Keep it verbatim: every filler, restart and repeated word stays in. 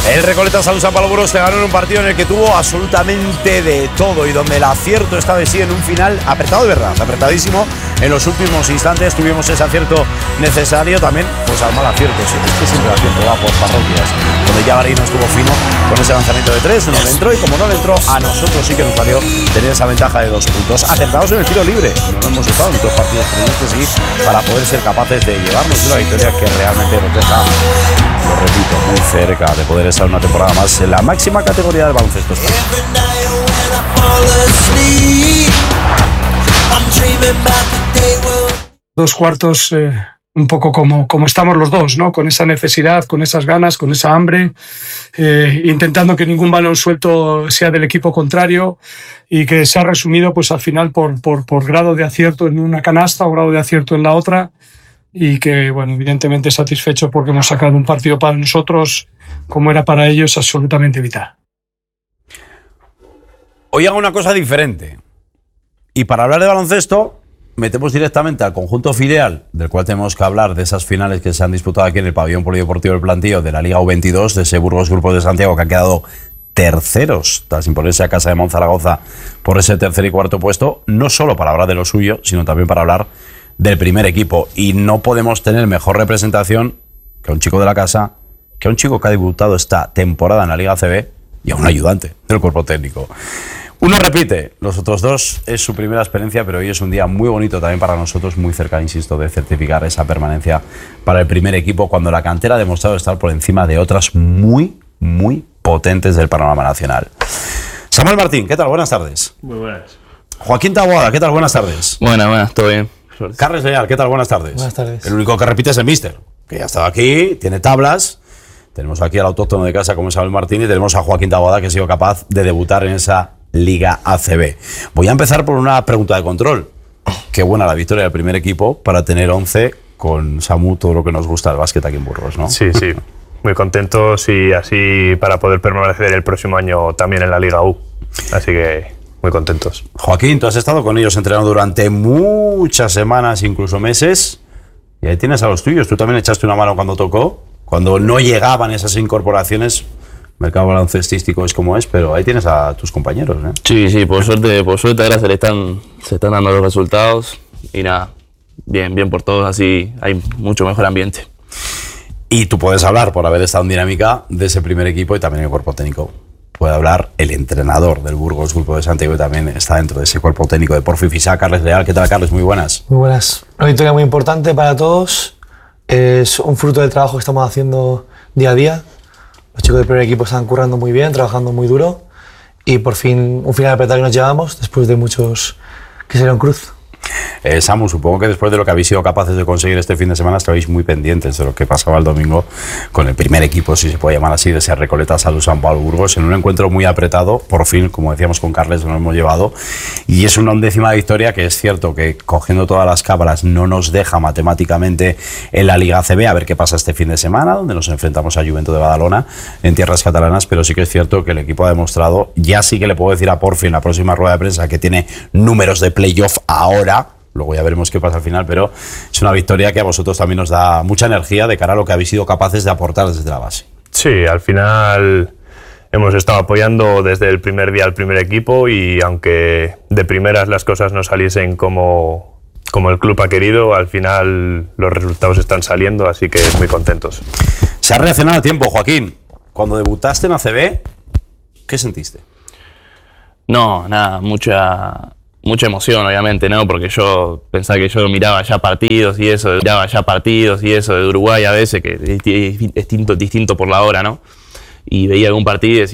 El Recoleta Salud San Pablo Burgos te ganó en un partido en el que tuvo absolutamente de todo y donde el acierto esta vez sí en un final apretado de verdad, apretadísimo. En los últimos instantes tuvimos ese acierto necesario también, pues al mal acierto, sí, es que siempre el acierto va por parroquias, donde ya Garín no estuvo fino con ese lanzamiento de tres, no le entró y como no le entró, a nosotros sí que nos valió tener esa ventaja de dos puntos. Acertados en el tiro libre, no lo hemos usado en otros partidos, tenemos que seguir para poder ser capaces de llevarnos una victoria que realmente nos deja, lo repito, muy cerca de poder estar una temporada más en la máxima categoría del baloncesto. Dos cuartos eh, un poco como, como estamos los dos, ¿no? Con esa necesidad, con esas ganas, con esa hambre, eh, intentando que ningún balón suelto sea del equipo contrario y que se ha resumido pues al final por, por, por grado de acierto en una canasta o grado de acierto en la otra, y que, bueno, evidentemente satisfecho porque hemos sacado un partido para nosotros como era para ellos absolutamente vital. Hoy hago una cosa diferente y para hablar de baloncesto metemos directamente al conjunto filial, del cual tenemos que hablar de esas finales que se han disputado aquí en el pabellón polideportivo del Plantío de la Liga U veintidós, de ese Burgos Grupo de Santiago que han quedado terceros tras imponerse a Casa de Monzaragoza por ese tercer y cuarto puesto, no solo para hablar de lo suyo, sino también para hablar del primer equipo. Y no podemos tener mejor representación que a un chico de la casa, que a un chico que ha debutado esta temporada en la Liga A C B y a un ayudante del cuerpo técnico. Uno repite, los otros dos es su primera experiencia, pero hoy es un día muy bonito también para nosotros, muy cerca, insisto, de certificar esa permanencia para el primer equipo, cuando la cantera ha demostrado estar por encima de otras muy, muy potentes del panorama nacional. Samuel Martín, ¿qué tal? Buenas tardes. Muy buenas. Joaquín Taboada, ¿qué tal? Buenas tardes. Buenas, buenas, todo bien. Carles Leal, ¿qué tal? Buenas tardes. Buenas tardes. El único que repite es el míster, que ya estaba aquí, tiene tablas. Tenemos aquí al autóctono de casa como Samuel Martín y tenemos a Joaquín Taboada, que ha sido capaz de debutar en esa Liga A C B. Voy a empezar por una pregunta de control. Qué buena la victoria del primer equipo para tener once con Samu, todo lo que nos gusta del básquet aquí en Burgos, ¿no? Sí, sí. Muy contentos y así para poder permanecer el próximo año también en la Liga U. Así que muy contentos. Joaquín, tú has estado con ellos entrenando durante muchas semanas, incluso meses, y ahí tienes a los tuyos. Tú también echaste una mano cuando tocó, cuando no llegaban esas incorporaciones. El mercado baloncestístico es como es, pero ahí tienes a tus compañeros, ¿eh? Sí, sí, por suerte, por suerte ahora se le están, se están dando los resultados y nada, bien, bien por todos, así hay mucho mejor ambiente. Y tú puedes hablar, por haber estado en dinámica, de ese primer equipo y también el cuerpo técnico. Puede hablar el entrenador del Burgos Grupo de Santiago, que también está dentro de ese cuerpo técnico de Porfi Fisá, Carles Leal. ¿Qué tal, Carles? Muy buenas. Muy buenas. Una victoria muy importante para todos. Es un fruto del trabajo que estamos haciendo día a día. Los chicos del primer equipo están currando muy bien, trabajando muy duro. Y por fin, un final apretado que nos llevamos después de muchos que se dieron cruz. Eh, Samu, supongo que después de lo que habéis sido capaces de conseguir este fin de semana estabais muy pendientes de lo que pasaba el domingo con el primer equipo, si se puede llamar así, de ese Recoleta Salud San Pablo Burgos, en un encuentro muy apretado. Por fin, como decíamos con Carles, nos hemos llevado y es una undécima victoria que es cierto que cogiendo todas las cábalas no nos deja matemáticamente en la Liga A C B. A ver qué pasa este fin de semana, donde nos enfrentamos a Juventud de Badalona en tierras catalanas, pero sí que es cierto que el equipo ha demostrado, ya sí que le puedo decir a Porfi en la próxima rueda de prensa que tiene números de playoff ahora. Luego ya veremos qué pasa al final, pero es una victoria que a vosotros también nos da mucha energía de cara a lo que habéis sido capaces de aportar desde la base. Sí, al final hemos estado apoyando desde el primer día al primer equipo y aunque de primeras las cosas no saliesen como, como el club ha querido, al final los resultados están saliendo, así que muy contentos. Se ha reaccionado a tiempo, Joaquín. Cuando debutaste en A C B, ¿qué sentiste? No, nada, mucha... Mucha emoción, obviamente, ¿no? Porque yo pensaba que yo miraba ya partidos y eso, miraba ya partidos y eso de Uruguay a veces, que es distinto, distinto por la hora, ¿no? Y veía algún partido y decía,